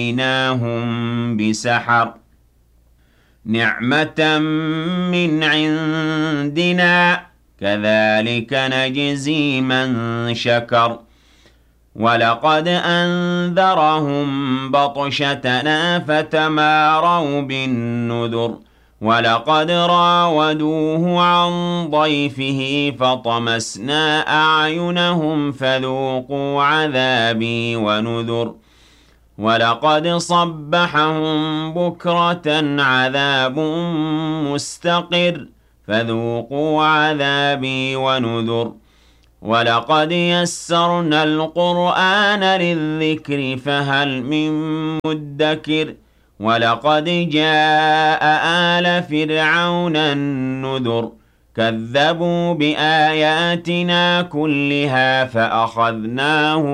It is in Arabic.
وَأَتَيْنَاهُم بِسَحَرٍ نِّعْمَةً مِّنْ عِندِنَا كَذَٰلِكَ نَجْزِي مَن شَكَرَ وَلَقَدْ أَنذَرَهُم بَطْشَتَنَا فَتَمَارَوْا بِالنُّذُرِ وَلَقَدْ رَاوَدُوهُ عَن ضَيْفِهِ فَطَمَسْنَا أَعْيُنَهُمْ فَذُوقُوا عَذَابِي وَنُذُرِ وَلَقَدْ صَبَّحَهُم بُكْرَةً عَذَابٌ مُّسْتَقِرٌّ فَذُوقُوا عَذَابِي وَنُذُرِ وَلَقَدْ يَسَّرْنَا الْقُرْآنَ لِلذِّكْرِ فَهَلْ مِن مُّدَّكِرٍ وَلَقَدْ جَاءَ آلَ فِرْعَوْنَ النُّذُرُ كَذَّبُوا بِآيَاتِنَا كُلِّهَا فَأَخَذْنَاهُم